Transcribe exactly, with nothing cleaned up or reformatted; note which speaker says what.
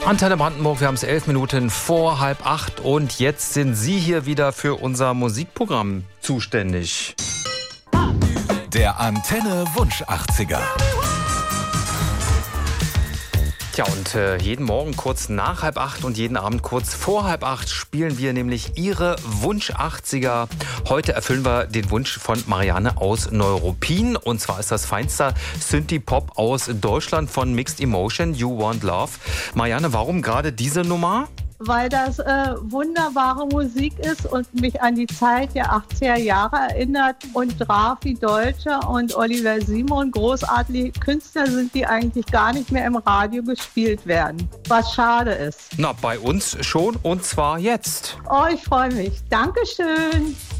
Speaker 1: Antenne Brandenburg, wir haben es elf Minuten vor halb acht und jetzt sind Sie hier wieder für unser Musikprogramm zuständig.
Speaker 2: Der Antenne Wunsch achtziger.
Speaker 1: Tja, und äh, jeden Morgen kurz nach halb acht und jeden Abend kurz vor halb acht spielen wir nämlich Ihre Wunsch achtziger. Heute erfüllen wir den Wunsch von Marianne aus Neuruppin. Und zwar ist das feinster Synthie-Pop aus Deutschland von Mixed Emotion, You Want Love. Marianne, warum gerade diese Nummer?
Speaker 3: Weil das äh, wunderbare Musik ist und mich an die Zeit der achtziger Jahre erinnert. Und Drafi Deutscher und Oliver Simon, großartige Künstler sind, die eigentlich gar nicht mehr im Radio gespielt werden. Was schade ist.
Speaker 1: Na, bei uns schon und zwar jetzt.
Speaker 3: Oh, ich freue mich. Dankeschön.